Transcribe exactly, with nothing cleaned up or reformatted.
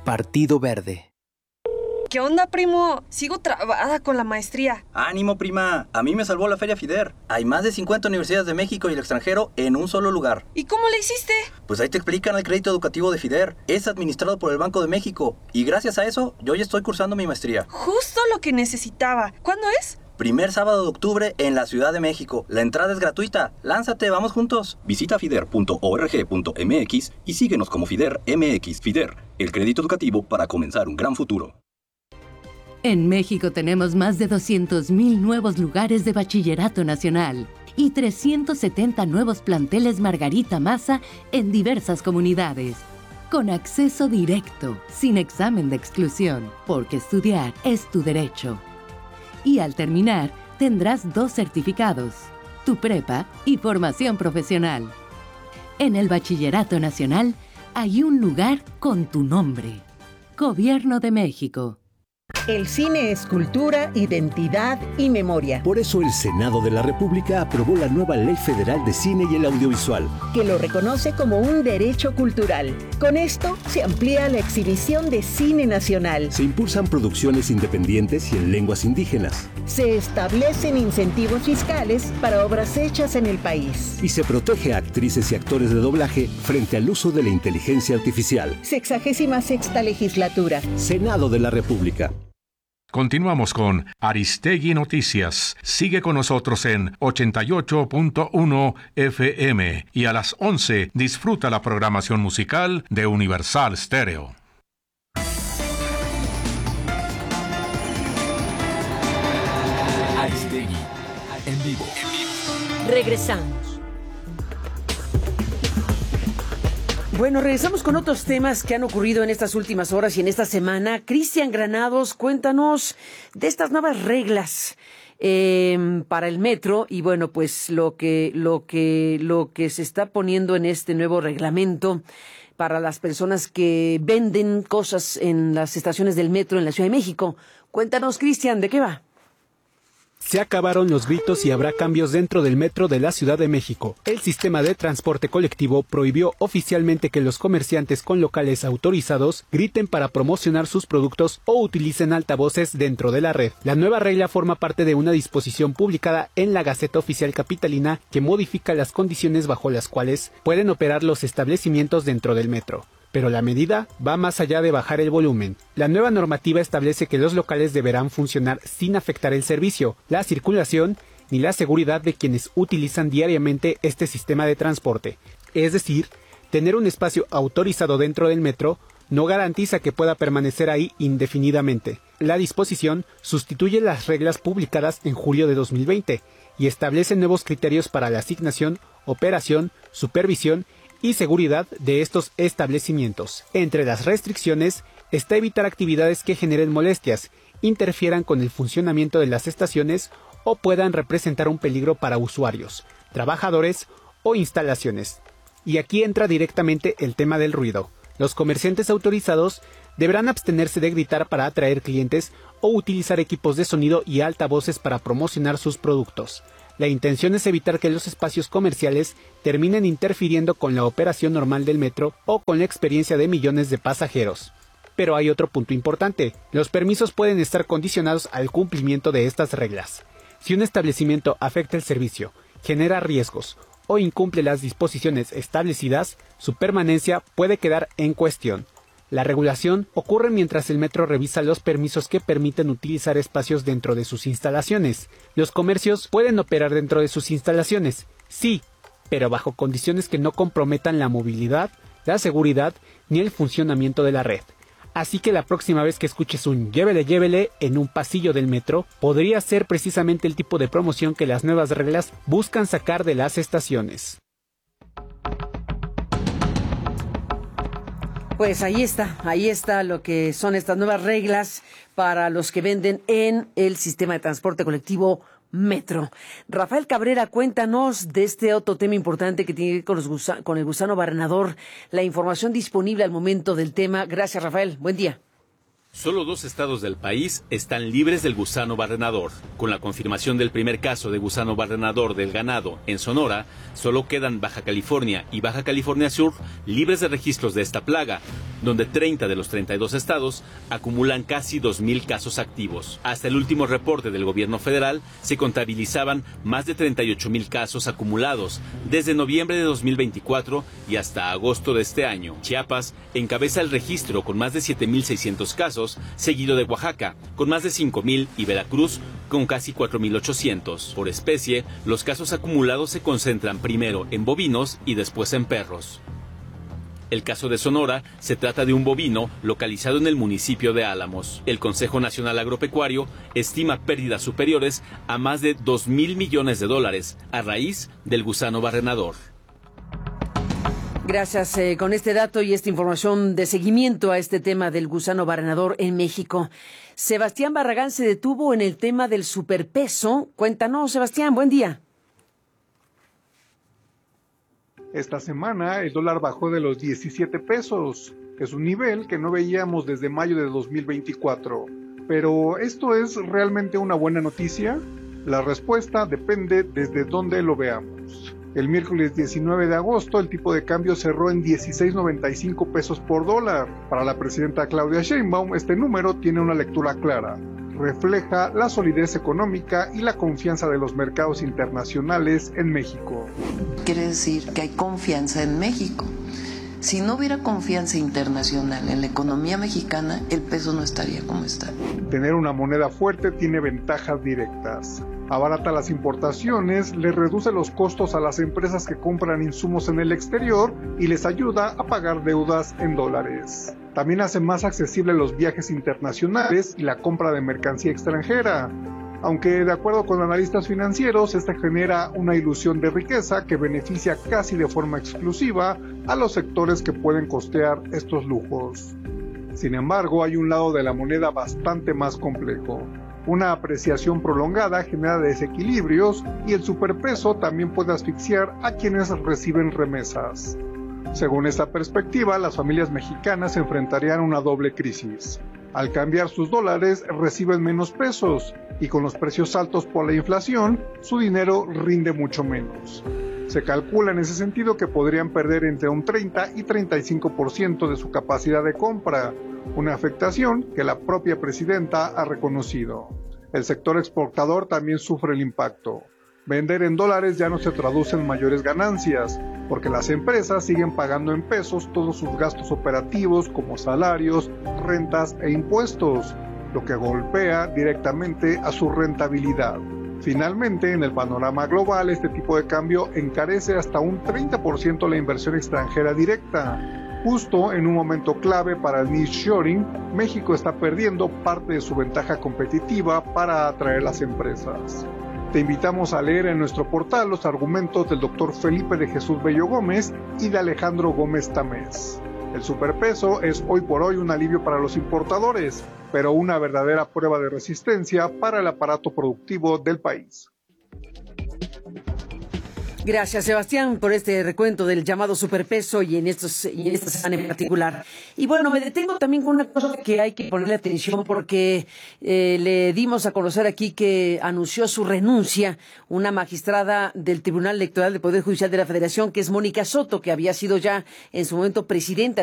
Partido Verde. ¿Qué onda, primo? Sigo trabada con la maestría. ¡Ánimo, prima! A mí me salvó la Feria FIDER. Hay más de cincuenta universidades de México y el extranjero en un solo lugar. ¿Y cómo le hiciste? Pues ahí te explican el crédito educativo de FIDER. Es administrado por el Banco de México. Y gracias a eso, yo ya estoy cursando mi maestría. Justo lo que necesitaba. ¿Cuándo es? Primer sábado de octubre en la Ciudad de México. La entrada es gratuita. Lánzate, vamos juntos. Visita fider punto org punto mx y síguenos como FIDER M X. FIDER, el crédito educativo para comenzar un gran futuro. En México tenemos más de doscientos mil nuevos lugares de bachillerato nacional y trescientos setenta nuevos planteles Margarita Maza en diversas comunidades. Con acceso directo, sin examen de exclusión, porque estudiar es tu derecho. Y al terminar, tendrás dos certificados, tu prepa y formación profesional. En el Bachillerato Nacional hay un lugar con tu nombre. Gobierno de México. El cine es cultura, identidad y memoria. Por eso el Senado de la República aprobó la nueva Ley Federal de Cine y el Audiovisual, que lo reconoce como un derecho cultural. Con esto se amplía la exhibición de cine nacional. Se impulsan producciones independientes y en lenguas indígenas. Se establecen incentivos fiscales para obras hechas en el país. Y se protege a actrices y actores de doblaje frente al uso de la inteligencia artificial. Sexagésima sexta legislatura. Senado de la República. Continuamos con Aristegui Noticias. Sigue con nosotros en ochenta y ocho punto uno F M y a las once disfruta la programación musical de Universal Stereo. Aristegui en vivo. Regresamos. Bueno, regresamos con otros temas que han ocurrido en estas últimas horas y en esta semana. Cristian Granados, cuéntanos de estas nuevas reglas eh, para el metro y bueno, pues lo que lo que lo que se está poniendo en este nuevo reglamento para las personas que venden cosas en las estaciones del metro en la Ciudad de México. Cuéntanos, Cristian, ¿de qué va? Se acabaron los gritos y habrá cambios dentro del metro de la Ciudad de México. El sistema de transporte colectivo prohibió oficialmente que los comerciantes con locales autorizados griten para promocionar sus productos o utilicen altavoces dentro de la red. La nueva regla forma parte de una disposición publicada en la Gaceta Oficial Capitalina que modifica las condiciones bajo las cuales pueden operar los establecimientos dentro del metro. Pero la medida va más allá de bajar el volumen. La nueva normativa establece que los locales deberán funcionar sin afectar el servicio, la circulación ni la seguridad de quienes utilizan diariamente este sistema de transporte. Es decir, tener un espacio autorizado dentro del metro no garantiza que pueda permanecer ahí indefinidamente. La disposición sustituye las reglas publicadas en julio de dos mil veinte y establece nuevos criterios para la asignación, operación, supervisión y seguridad de estos establecimientos. Entre las restricciones está evitar actividades que generen molestias, interfieran con el funcionamiento de las estaciones o puedan representar un peligro para usuarios, trabajadores o instalaciones. Y aquí entra directamente el tema del ruido. Los comerciantes autorizados deberán abstenerse de gritar para atraer clientes o utilizar equipos de sonido y altavoces para promocionar sus productos. La intención es evitar que los espacios comerciales terminen interfiriendo con la operación normal del metro o con la experiencia de millones de pasajeros. Pero hay otro punto importante. Los permisos pueden estar condicionados al cumplimiento de estas reglas. Si un establecimiento afecta el servicio, genera riesgos o incumple las disposiciones establecidas, su permanencia puede quedar en cuestión. La regulación ocurre mientras el metro revisa los permisos que permiten utilizar espacios dentro de sus instalaciones. Los comercios pueden operar dentro de sus instalaciones, sí, pero bajo condiciones que no comprometan la movilidad, la seguridad ni el funcionamiento de la red. Así que la próxima vez que escuches un llévele llévele en un pasillo del metro, podría ser precisamente el tipo de promoción que las nuevas reglas buscan sacar de las estaciones. Pues ahí está, ahí está lo que son estas nuevas reglas para los que venden en el sistema de transporte colectivo Metro. Rafael Cabrera, cuéntanos de este otro tema importante que tiene que ver con, los gusa- con el gusano barrenador, la información disponible al momento del tema. Gracias, Rafael. Buen día. Solo dos estados del país están libres del gusano barrenador. Con la confirmación del primer caso de gusano barrenador del ganado en Sonora, solo quedan Baja California y Baja California Sur libres de registros de esta plaga. donde treinta de los treinta y dos estados acumulan casi dos mil casos activos. Hasta el último reporte del gobierno federal se contabilizaban más de treinta y ocho mil casos acumulados desde noviembre de dos mil veinticuatro y hasta agosto de este año. Chiapas encabeza el registro con más de siete mil seiscientos casos, seguido de Oaxaca con más de cinco mil y Veracruz con casi cuatro mil ochocientos. Por especie, los casos acumulados se concentran primero en bovinos y después en perros. El caso de Sonora se trata de un bovino localizado en el municipio de Álamos. El Consejo Nacional Agropecuario estima pérdidas superiores a más de dos mil millones de dólares a raíz del gusano barrenador. Gracias eh, con este dato y esta información de seguimiento a este tema del gusano barrenador en México. Sebastián Barragán se detuvo en el tema del superpeso. Cuéntanos, Sebastián, buen día. Esta semana el dólar bajó de los diecisiete pesos. Es un nivel que no veíamos desde mayo de dos mil veinticuatro. Pero ¿esto es realmente una buena noticia? La respuesta depende desde dónde lo veamos. El miércoles diecinueve de agosto el tipo de cambio cerró en dieciséis noventa y cinco pesos por dólar. Para la presidenta Claudia Sheinbaum este número tiene una lectura clara. Refleja la solidez económica y la confianza de los mercados internacionales en México. Quiere decir que hay confianza en México. Si no hubiera confianza internacional en la economía mexicana, el peso no estaría como está. Tener una moneda fuerte tiene ventajas directas. Abarata las importaciones, le reduce los costos a las empresas que compran insumos en el exterior y les ayuda a pagar deudas en dólares. También hace más accesibles los viajes internacionales y la compra de mercancía extranjera. Aunque de acuerdo con analistas financieros, esta genera una ilusión de riqueza que beneficia casi de forma exclusiva a los sectores que pueden costear estos lujos. Sin embargo, hay un lado de la moneda bastante más complejo. Una apreciación prolongada genera desequilibrios y el superpeso también puede asfixiar a quienes reciben remesas. Según esta perspectiva, las familias mexicanas enfrentarían una doble crisis. Al cambiar sus dólares, reciben menos pesos y con los precios altos por la inflación, su dinero rinde mucho menos. Se calcula en ese sentido que podrían perder entre un treinta y treinta y cinco por ciento de su capacidad de compra, una afectación que la propia presidenta ha reconocido. El sector exportador también sufre el impacto. Vender en dólares ya no se traduce en mayores ganancias, porque las empresas siguen pagando en pesos todos sus gastos operativos como salarios, rentas e impuestos, lo que golpea directamente a su rentabilidad. Finalmente, en el panorama global, este tipo de cambio encarece hasta un treinta por ciento la inversión extranjera directa. Justo en un momento clave para el nearshoring, México está perdiendo parte de su ventaja competitiva para atraer las empresas. Te invitamos a leer en nuestro portal los argumentos del doctor Felipe de Jesús Bello Gómez y de Alejandro Gómez Tamés. El superpeso es hoy por hoy un alivio para los importadores, pero una verdadera prueba de resistencia para el aparato productivo del país. Gracias, Sebastián, por este recuento del llamado superpeso y en estos y en esta semana en particular. Y bueno, me detengo también con una cosa que hay que ponerle atención porque eh, le dimos a conocer aquí que anunció su renuncia una magistrada del Tribunal Electoral del Poder Judicial de la Federación, que es Mónica Soto, que había sido ya en su momento presidenta